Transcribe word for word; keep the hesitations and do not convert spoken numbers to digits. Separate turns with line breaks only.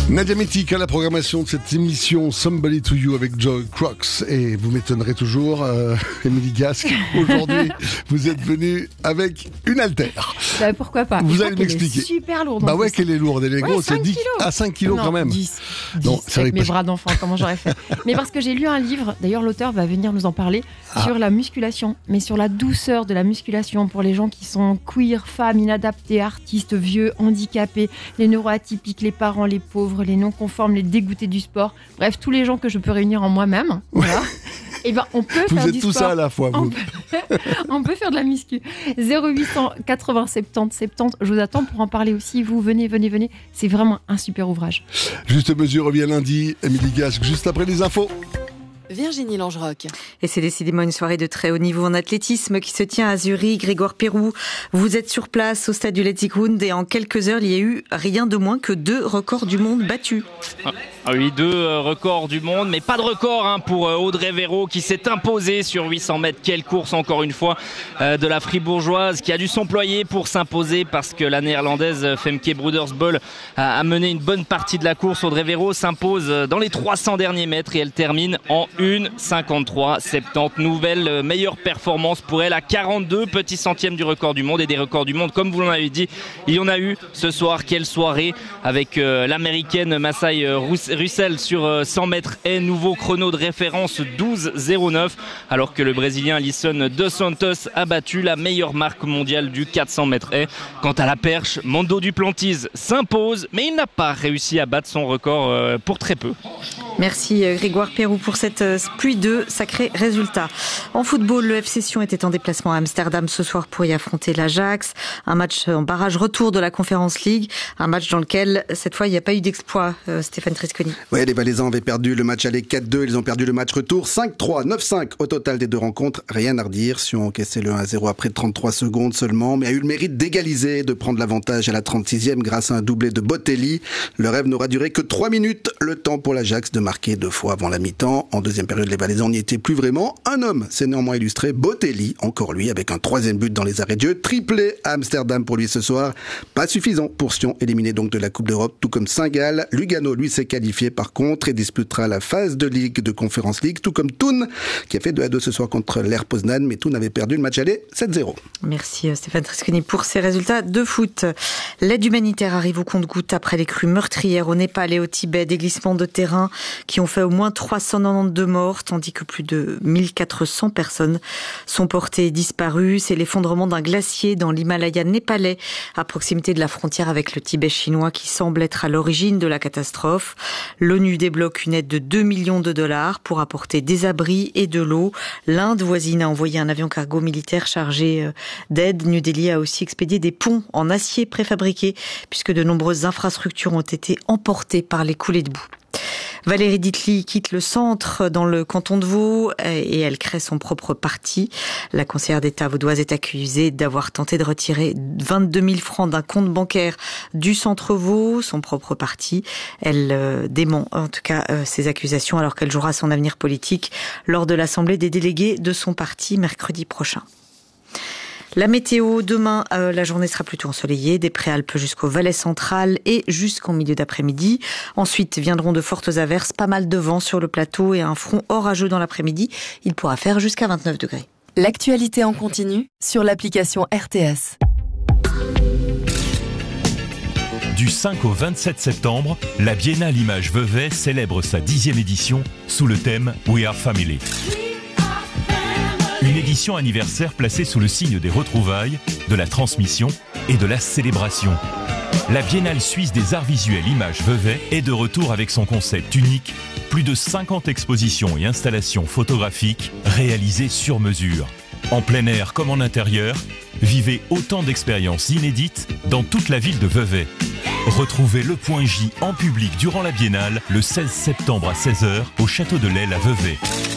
Nadia Métic à la programmation de cette émission Somebody to You avec Joy Crocs. Et vous m'étonnerez toujours, euh, Émilie Gasque, aujourd'hui vous êtes venue avec une haltère.
Bah, pourquoi pas.
Vous
Je
allez m'expliquer.
Elle est super lourde.
Bah ouais, qu'elle est lourde, elle est
ouais,
grosse, c'est dix à cinq kilos
non,
quand même.
dix.
Non,
dix,
c'est
avec
vrai,
mes
pas...
bras d'enfant, comment j'aurais fait. Mais parce que j'ai lu un livre, d'ailleurs l'auteur va venir nous en parler, ah. sur la musculation, mais sur la douceur de la musculation pour les gens qui sont queer, femmes, inadaptés, artistes, vieux, handicapés, les neuroatypiques, les parents, les pauvres, les non-conformes, les dégoûtés du sport. Bref, tous les gens que je peux réunir en moi-même. Voilà. Et ben, on peut
vous
faire
êtes
du
tout
sport.
ça à la fois, vous.
On peut, on peut faire de la muscu. zéro huit cent quatre-vingts soixante-dix soixante-dix. Je vous attends pour en parler aussi. Vous venez, venez, venez. C'est vraiment un super ouvrage.
Juste mesure revient lundi. Émilie Gasque, juste après les infos.
Virginie Langeroc.
Et c'est décidément une soirée de très haut niveau en athlétisme qui se tient à Zurich. Grégoire Pérou, vous êtes sur place au stade du Letzigrund et en quelques heures, il y a eu rien de moins que deux records du monde battus.
Ah oui, deux euh, records du monde, mais pas de record hein, pour euh, Audrey Véro qui s'est imposée sur huit cents mètres. Quelle course encore une fois euh, de la fribourgeoise qui a dû s'employer pour s'imposer parce que la néerlandaise Femke Broedersbol a, a mené une bonne partie de la course. Audrey Véro s'impose dans les trois cents derniers mètres et elle termine en une cinquante-trois soixante-dix. Nouvelle euh, meilleure performance pour elle à quarante-deux petits centièmes du record du monde et des records du monde. Comme vous l'avez dit, il y en a eu ce soir. Quelle soirée avec euh, l'américaine Masai euh, Russell sur cent mètres et nouveau chrono de référence douze zéro neuf alors que le Brésilien Alisson dos Santos a battu la meilleure marque mondiale du quatre cents mètres et. Quant à la perche, Mando Duplantis s'impose mais il n'a pas réussi à battre son record pour très peu.
Merci Grégoire Pérou pour cette pluie de sacrés résultats. En football, le F C Sion était en déplacement à Amsterdam ce soir pour y affronter l'Ajax. Un match en barrage retour de la Conference League. Un match dans lequel, cette fois, il n'y a pas eu d'exploit, euh, Stéphane Trisconi.
Oui, les Valaisans avaient perdu le match aller quatre deux. Ils ont perdu le match retour cinq trois, neuf cinq au total des deux rencontres. Rien à redire. Sion a encaissé le un à zéro après trente-trois secondes seulement, mais a eu le mérite d'égaliser, de prendre l'avantage à la trente-sixième grâce à un doublé de Botelli. Le rêve n'aura duré que trois minutes. Le temps pour l'Ajax de marqué deux fois avant la mi-temps. En deuxième période, les Valaisans n'y étaient plus vraiment. Un homme s'est néanmoins illustré, Botelli, encore lui, avec un troisième but dans les arrêts de jeu. Triplé à Amsterdam pour lui ce soir. Pas suffisant pour Sion, éliminé donc de la Coupe d'Europe, tout comme Saint-Gall. Lugano, lui, s'est qualifié par contre et disputera la phase de Ligue de Conference League, tout comme Thun, qui a fait deux à deux ce soir contre l'Air Poznan, mais Thun avait perdu le match aller sept zéro.
Merci Stéphane Trisconi pour ces résultats de foot. L'aide humanitaire arrive au compte-gouttes après les crues meurtrières au Népal et au Tibet, des glissements de terrain qui ont fait au moins trois cent quatre-vingt-douze morts, tandis que plus de mille quatre cents personnes sont portées disparues. C'est l'effondrement d'un glacier dans l'Himalaya népalais, à proximité de la frontière avec le Tibet chinois, qui semble être à l'origine de la catastrophe. L'ONU débloque une aide de deux millions de dollars pour apporter des abris et de l'eau. L'Inde voisine a envoyé un avion cargo militaire chargé d'aide. New Delhi a aussi expédié des ponts en acier préfabriqué, puisque de nombreuses infrastructures ont été emportées par les coulées de boue. Valérie Ditli quitte le centre dans le canton de Vaud et elle crée son propre parti. La conseillère d'État vaudoise est accusée d'avoir tenté de retirer vingt-deux mille francs d'un compte bancaire du centre Vaud, son propre parti. Elle euh, dément en tout cas euh, ces accusations alors qu'elle jouera son avenir politique lors de l'assemblée des délégués de son parti mercredi prochain. La météo, demain, euh, la journée sera plutôt ensoleillée, des Préalpes jusqu'au Valais central et jusqu'en milieu d'après-midi. Ensuite viendront de fortes averses, pas mal de vent sur le plateau et un front orageux dans l'après-midi. Il pourra faire jusqu'à vingt-neuf degrés.
L'actualité en continu sur l'application R T S.
Du cinq au vingt-sept septembre, la Biennale Images Vevey célèbre sa dixième édition sous le thème We Are Family. Une édition anniversaire placée sous le signe des retrouvailles, de la transmission et de la célébration. La Biennale suisse des arts visuels Images Vevey est de retour avec son concept unique, plus de cinquante expositions et installations photographiques réalisées sur mesure. En plein air comme en intérieur, vivez autant d'expériences inédites dans toute la ville de Vevey. Retrouvez le Point J en public durant la Biennale le seize septembre à seize heures au Château de l'Aile à Vevey.